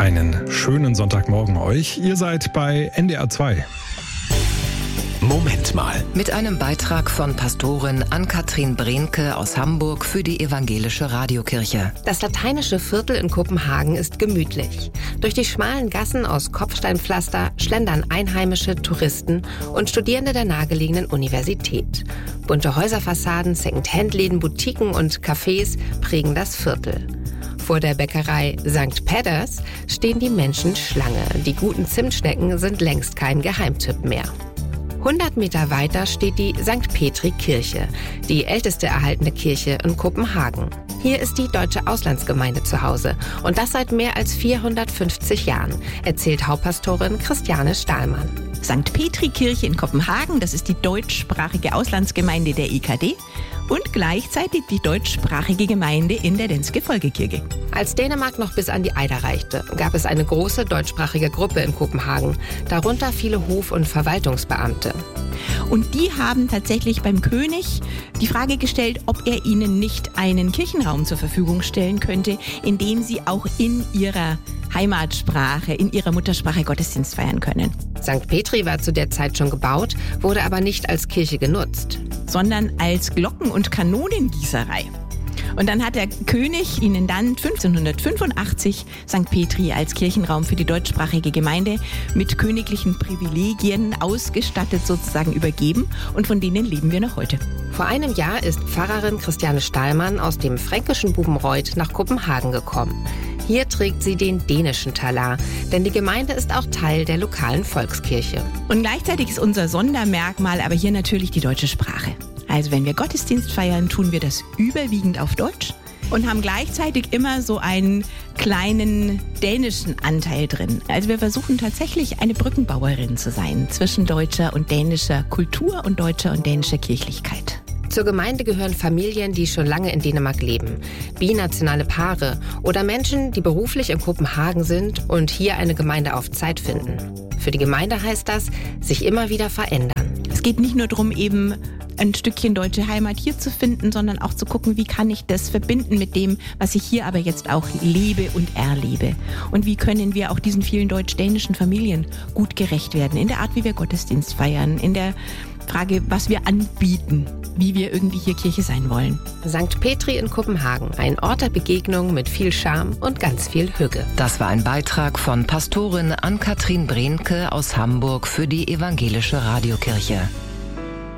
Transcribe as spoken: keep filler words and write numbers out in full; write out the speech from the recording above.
Einen schönen Sonntagmorgen euch. Ihr seid bei N D R zwei. Moment mal. Mit einem Beitrag von Pastorin Ann-Kathrin Brehnke aus Hamburg für die Evangelische Radiokirche. Das lateinische Viertel in Kopenhagen ist gemütlich. Durch die schmalen Gassen aus Kopfsteinpflaster schlendern einheimische Touristen und Studierende der nahegelegenen Universität. Bunte Häuserfassaden, Second-Hand-Läden, Boutiquen und Cafés prägen das Viertel. Vor der Bäckerei Sankt Pedders stehen die Menschen Schlange. Die guten Zimtschnecken sind längst kein Geheimtipp mehr. hundert Meter weiter steht die Sankt Petri Kirche, die älteste erhaltene Kirche in Kopenhagen. Hier ist die Deutsche Auslandsgemeinde zu Hause und das seit mehr als vierhundertfünfzig Jahren, erzählt Hauptpastorin Christiane Stahlmann. Sankt Petri Kirche in Kopenhagen, das ist die deutschsprachige Auslandsgemeinde der E K D und gleichzeitig die deutschsprachige Gemeinde in der Denske Folkekirche. Als Dänemark noch bis an die Eider reichte, gab es eine große deutschsprachige Gruppe in Kopenhagen, darunter viele Hof- und Verwaltungsbeamte. Und die haben tatsächlich beim König die Frage gestellt, ob er ihnen nicht einen Kirchenraum zur Verfügung stellen könnte, in dem sie auch in ihrer Heimatsprache, in ihrer Muttersprache Gottesdienst feiern können. Sankt Petri war zu der Zeit schon gebaut, wurde aber nicht als Kirche genutzt, sondern als Glocken- und Kanonengießerei. Und dann hat der König ihnen dann fünfzehnhundertfünfundachtzig Sankt Petri als Kirchenraum für die deutschsprachige Gemeinde mit königlichen Privilegien ausgestattet sozusagen übergeben und von denen leben wir noch heute. Vor einem Jahr ist Pfarrerin Christiane Stahlmann aus dem fränkischen Bubenreuth nach Kopenhagen gekommen. Hier trägt sie den dänischen Talar, denn die Gemeinde ist auch Teil der lokalen Volkskirche. Und gleichzeitig ist unser Sondermerkmal aber hier natürlich die deutsche Sprache. Also wenn wir Gottesdienst feiern, tun wir das überwiegend auf Deutsch und haben gleichzeitig immer so einen kleinen dänischen Anteil drin. Also wir versuchen tatsächlich eine Brückenbauerin zu sein zwischen deutscher und dänischer Kultur und deutscher und dänischer Kirchlichkeit. Zur Gemeinde gehören Familien, die schon lange in Dänemark leben, binationale Paare oder Menschen, die beruflich in Kopenhagen sind und hier eine Gemeinde auf Zeit finden. Für die Gemeinde heißt das, sich immer wieder verändern. Es geht nicht nur darum, eben ein Stückchen deutsche Heimat hier zu finden, sondern auch zu gucken, wie kann ich das verbinden mit dem, was ich hier aber jetzt auch lebe und erlebe. Und wie können wir auch diesen vielen deutsch-dänischen Familien gut gerecht werden, in der Art, wie wir Gottesdienst feiern, in der Frage, was wir anbieten, wie wir irgendwie hier Kirche sein wollen. Sankt Petri in Kopenhagen, ein Ort der Begegnung mit viel Charme und ganz viel Hüge. Das war ein Beitrag von Pastorin Ann-Kathrin Brehnke aus Hamburg für die Evangelische Radiokirche.